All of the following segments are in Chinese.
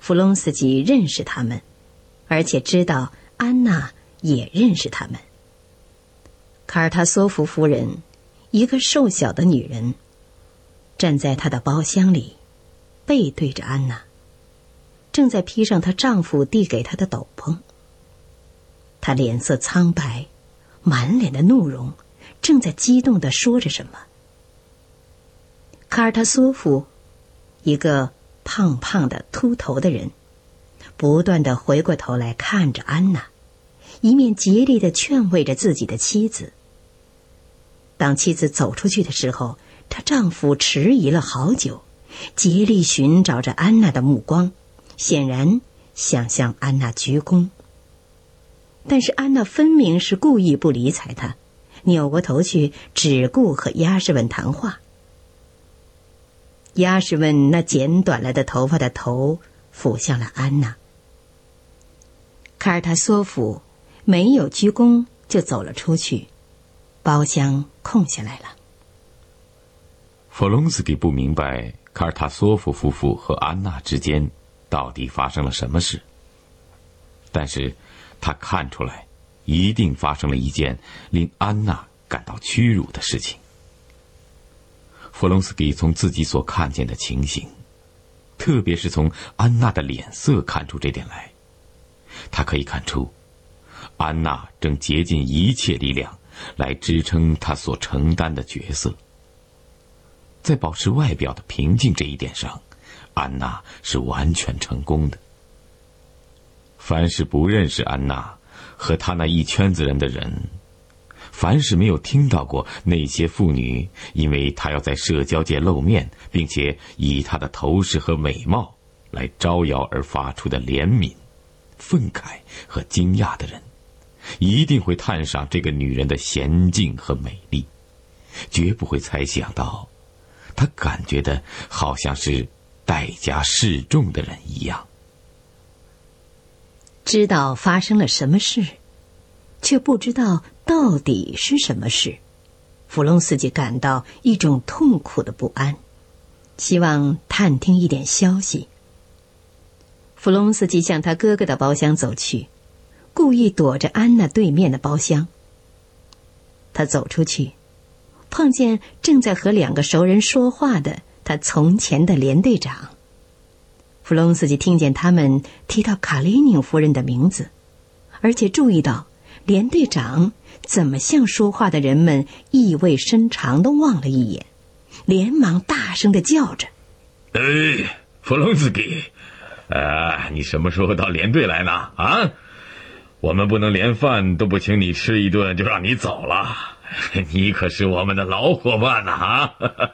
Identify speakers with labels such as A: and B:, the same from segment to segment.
A: 弗隆斯基认识他们，而且知道安娜也认识他们。卡尔塔索夫夫人，一个瘦小的女人，站在她的包厢里，背对着安娜，正在披上她丈夫递给她的斗篷。她脸色苍白，满脸的怒容，正在激动地说着什么。卡尔塔索夫，一个胖胖的秃头的人，不断地回过头来看着安娜，一面竭力地劝慰着自己的妻子。当妻子走出去的时候，她丈夫迟疑了好久，竭力寻找着安娜的目光，显然想向安娜鞠躬。但是安娜分明是故意不理睬他，扭过头去只顾和亚什文谈话。亚什文那剪短了的头发的头抚向了安娜。卡尔塔索夫没有鞠躬就走了出去，包厢空下来了。
B: 弗隆斯基不明白卡尔塔索夫夫妇和安娜之间到底发生了什么事，但是他看出来一定发生了一件令安娜感到屈辱的事情。弗隆斯基从自己所看见的情形，特别是从安娜的脸色看出这点来。他可以看出安娜正竭尽一切力量来支撑她所承担的角色。在保持外表的平静这一点上，安娜是完全成功的。凡是不认识安娜和她那一圈子人的人，凡是没有听到过那些妇女因为她要在社交界露面，并且以她的头饰和美貌来招摇而发出的怜悯、愤慨和惊讶的人，一定会叹赏这个女人的娴静和美丽，绝不会猜想到她感觉的好像是待加示众的人一样。
A: 知道发生了什么事，却不知道到底是什么事，弗隆斯基感到一种痛苦的不安，希望探听一点消息。弗隆斯基向他哥哥的包厢走去，故意躲着安娜对面的包厢。他走出去，碰见正在和两个熟人说话的他从前的连队长。弗隆斯基听见他们提到卡列宁夫人的名字，而且注意到连队长怎么向说话的人们意味深长地望了一眼，连忙大声地叫着：
B: 弗隆斯基，你什么时候到连队来呢？啊，我们不能连饭都不请你吃一顿就让你走了，你可是我们的老伙伴呐！啊，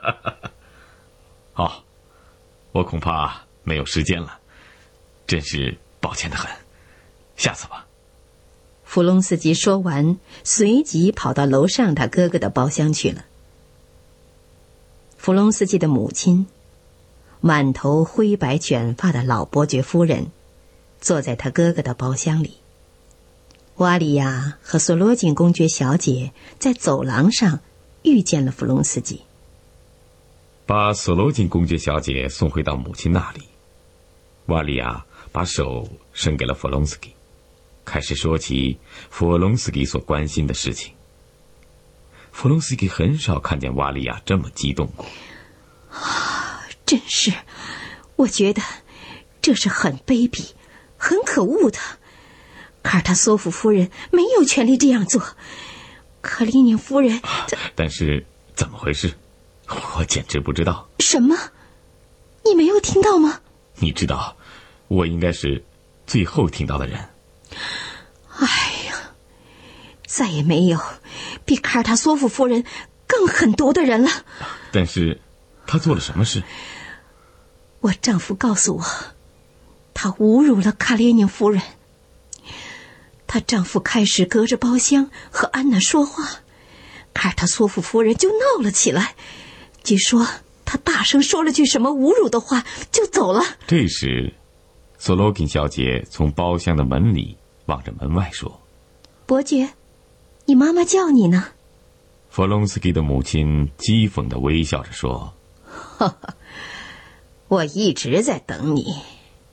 B: 好，我恐怕没有时间了，真是抱歉得很，下次吧。
A: 弗隆斯基说完，随即跑到楼上他哥哥的包厢去了。弗隆斯基的母亲，满头灰白卷发的老伯爵夫人，坐在他哥哥的包厢里。瓦里亚和索罗金公爵小姐在走廊上遇见了弗隆斯基，
B: 把索罗金公爵小姐送回到母亲那里。瓦里亚把手伸给了弗隆斯基，开始说起弗隆斯基所关心的事情。弗隆斯基很少看见瓦里亚这么激动过。
A: 真是，我觉得这是很卑鄙、很可恶的。卡尔塔索夫夫人没有权利这样做。克里宁夫人，
B: 但是怎么回事？我简直不知道。
A: 什么？你没有听到吗？
B: 你知道，我应该是最后听到的人。
A: 哎呀，再也没有比卡尔塔索夫夫人更狠毒的人了。
B: 但是他做了什么事？
A: 我丈夫告诉我，他侮辱了卡列宁夫人。她丈夫开始隔着包厢和安娜说话，卡尔塔索夫夫人就闹了起来。据说她大声说了句什么侮辱的话就走了。
B: 这时索罗金小姐从包厢的门里望着门外说：
A: 伯爵，你妈妈叫你呢。
B: 弗隆斯基的母亲讥讽地微笑着说：
A: 哈哈，我一直在等你。